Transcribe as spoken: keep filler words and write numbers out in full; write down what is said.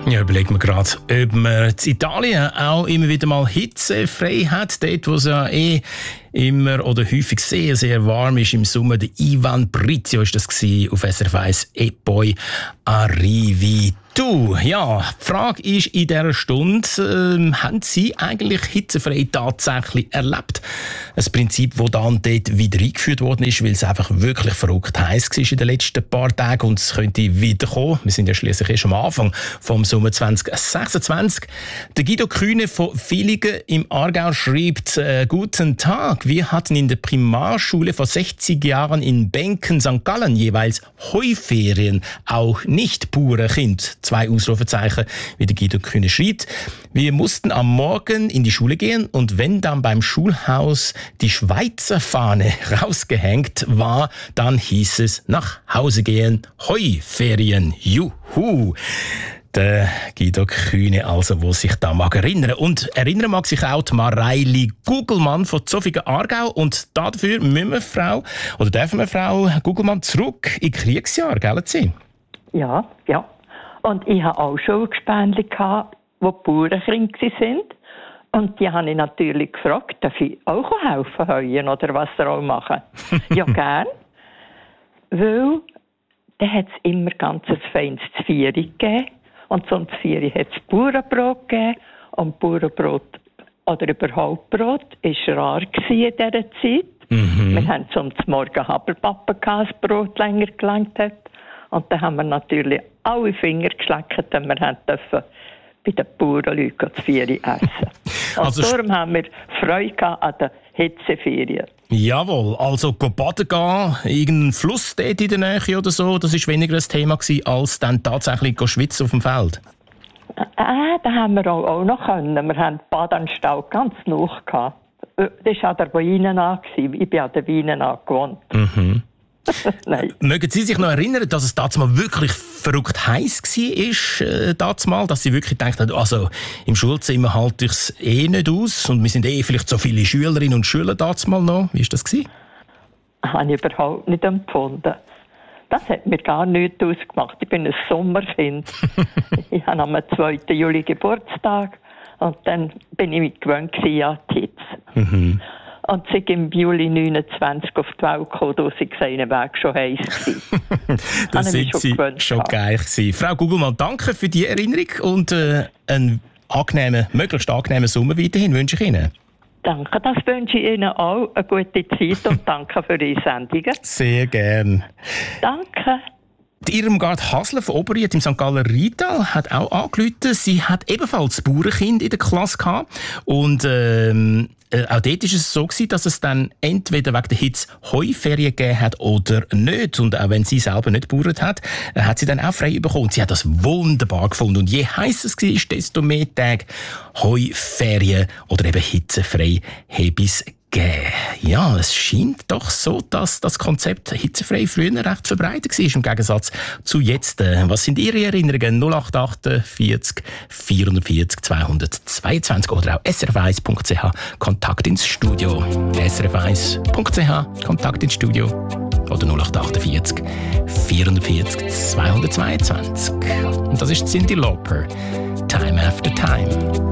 Ja, überlegen wir gerade, ob man in Italien auch immer wieder mal hitzefrei hat. Dort, wo es ja eh immer oder häufig sehr, sehr warm ist im Sommer. Der Ivan Brizio war das auf S R F eins. E poi arrivi du. Ja, die Frage ist in dieser Stunde, äh, haben Sie eigentlich hitzefrei tatsächlich erlebt? Ein Prinzip, das dann dort wieder eingeführt worden ist, weil es einfach wirklich verrückt heiß war in den letzten paar Tagen und es könnte wiederkommen. Wir sind ja schließlich erst am Anfang vom Sommer zwanzig sechsundzwanzig. Der Guido Kühne von Villingen im Aargau schreibt, äh, guten Tag, wir hatten in der Primarschule vor sechzig Jahren in Benken, Sankt Gallen jeweils Heuferien, auch nicht pure Kind. Zwei Ausrufezeichen, wie der Guido Kühne schreibt. Wir mussten am Morgen in die Schule gehen und wenn dann beim Schulhaus die Schweizer Fahne rausgehängt war, dann hieß es nach Hause gehen. Heuferien, juhu! Der Guido Kühne, also, wo sich da mag erinnern. Und erinnern mag sich auch die Mareili Gugelmann von Zofingen Aargau. Und dafür müssen wir Frau, oder dürfen wir Frau Gugelmann zurück in Kriegsjahr, gell Sie? Ja, ja. Und ich hatte auch Schulgespänli, die Bauernkinder waren. Und die habe ich natürlich gefragt, darf ich auch helfen heuen oder was sie auch machen? Ja, gern. Weil dann hat es immer ganz ein feines Zvieri gegeben. Und so ein Zvieri hat es Bauernbrot gegeben. Und Bauernbrot oder überhaupt Brot war rar in dieser Zeit. Mhm. Wir hatten zum Morgen Haberpappen, das Brot länger gelangt hat. Und dann haben wir natürlich alle Finger geschleckt, wenn wir dürfen bei den Bauernleuten das Vieri essen. Und also darum haben wir Freude an den Hitzeferien. Jawohl, also baden gehen, irgendein Fluss dort in der Nähe oder so, das war weniger ein Thema gewesen, als dann tatsächlich schwitzen auf dem Feld. Äh, das haben wir auch, auch noch können. Wir hatten die Badanstalt ganz nah gehabt. Das war an der Weinenau. Ich bin an der Weinenau gewohnt. Mhm. Nein. Mögen Sie sich noch erinnern, dass es damals wirklich verrückt heiß war, äh, damals, dass Sie wirklich gedacht haben, also im Schulzimmer halte ich es eh nicht aus und wir sind eh vielleicht so viele Schülerinnen und Schüler damals noch. Wie war das? Das habe ich überhaupt nicht empfunden. Das hat mir gar nichts ausgemacht. Ich bin ein Sommerkind. Ich habe am zweiten Juli Geburtstag und dann bin ich mich gewöhnt an die Hitze. Mhm. Und sie im Juli neunundzwanzig auf die Welt gekommen, da sie gesehen Weg schon heiß war. Das sind Sie schon geil gewesen. Frau Gugelmann, danke für die Erinnerung und äh, einen angenehmen, möglichst angenehmen Sommer weiterhin wünsche ich Ihnen. Danke, das wünsche ich Ihnen auch. Eine gute Zeit und danke für Ihre Sendungen. Sehr gern. Danke. Die Irmgard Hasler von Oberried im Sankt Galler Rheintal hat auch angerufen. Sie hat ebenfalls Bauernkind in der Klasse gehabt. Und ähm, äh, auch dort war es so gewesen, dass es dann entweder wegen der Hitze Heuferien gegeben hat oder nicht. Und auch wenn sie selber nicht gebauert hat, äh, hat sie dann auch frei bekommen. Sie hat das wunderbar gefunden. Und je heißer es war, desto mehr Tage Heuferien oder eben hitzefrei habe es gegeben. Ja, es scheint doch so, dass das Konzept hitzefrei früher recht verbreitet war, im Gegensatz zu jetzt. Was sind Ihre Erinnerungen? null acht achtundvierzig vierundvierzig zweihundertzweiundzwanzig oder auch s r f eins punkt c h Kontakt ins Studio. s r f eins punkt c h Kontakt ins Studio oder null acht achtundvierzig vierundvierzig zweihundertzweiundzwanzig. Und das ist Cyndi Lauper. Time After Time.